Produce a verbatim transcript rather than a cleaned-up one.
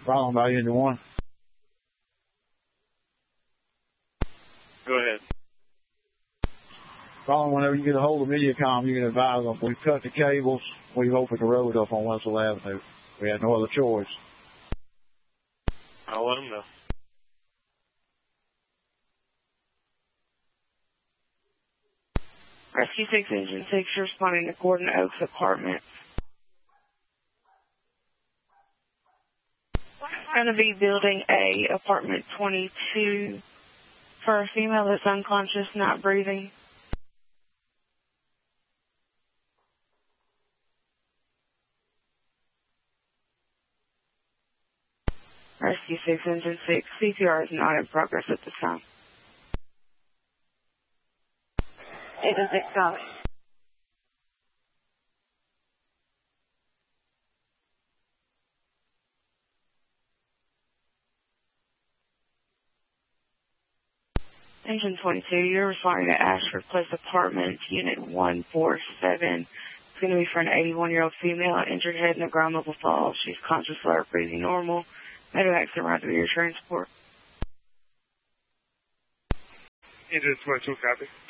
Following by Engine one. Go ahead. Following, whenever you get a hold of MediaCom, you can advise them. We've cut the cables. We've opened the road up on Wetzel Avenue. We had no other choice. I'll let them know. Rescue six, Engine six, responding to Gordon Oaks Apartments. Going to be building A, apartment twenty-two, for a female that's unconscious, not breathing. Rescue six, Engine six, C P R is not in progress at this time. Engine six, got it. Engine twenty-two, you're responding to Ashford Place Apartments, Unit one four seven. It's going to be for an eighty-one-year-old female, injured head in a ground level fall. She's conscious, alert, breathing normal. Medevacs arrived with your transport. Engine twenty-two, copy.